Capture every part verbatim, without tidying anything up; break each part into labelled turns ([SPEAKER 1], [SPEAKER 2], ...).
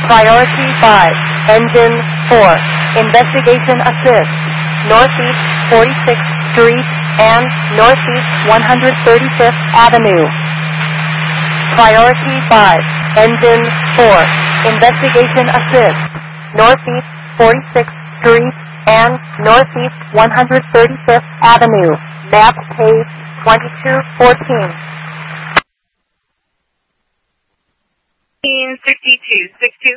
[SPEAKER 1] Priority five, Engine four, Investigation Assist, Northeast forty-sixth Street and Northeast one hundred thirty-fifth Avenue. Priority five, Engine four, Investigation Assist, Northeast forty-sixth Street and Northeast one hundred thirty-fifth Avenue. Map page twenty-two fourteen.
[SPEAKER 2] sixty-two sixty-two.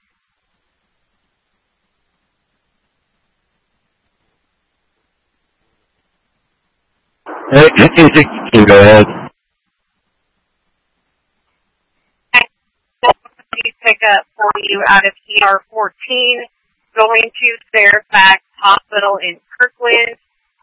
[SPEAKER 3] Hey, sixty-two, go ahead.
[SPEAKER 2] Pick up for you out of E R fourteen, going to Fairfax Hospital in Kirkland.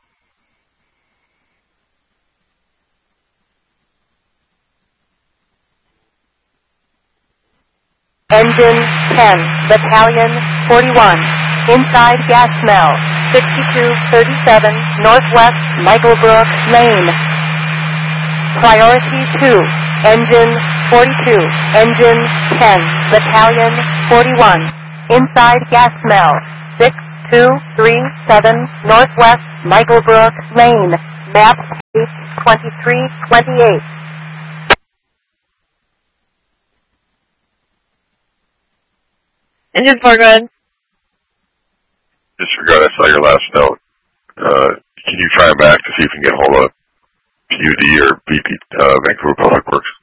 [SPEAKER 1] Engine ten, Battalion forty-one, inside gas smell, sixty-two thirty-seven Northwest Michaelbrook Lane. Priority two, Engine forty-two, Engine ten, Battalion forty-one, inside gas smell, six two three seven Northwest Michaelbrook Lane. Map page twenty-three twenty-eight.
[SPEAKER 2] Engine four, go ahead.
[SPEAKER 4] Disregard, I saw your last note. Uh, can you try them back to see if you can get hold of P U D or B P, uh, Vancouver Public Works?